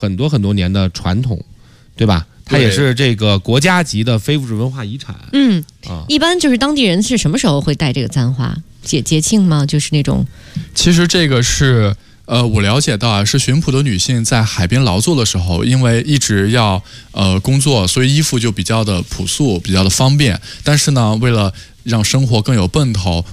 很多很多年的传统，对吧？它也是这个国家级的非物质文化遗产。 一般就是当地人是什么时候会戴这个簪花？节庆吗？就是那种。 其实这个是。我了解到啊，是浔埔的女性在海边劳作的时候，因为一直要工作，所以衣服就比较的朴素，比较的方便。但是呢，为了让生活更有奔头，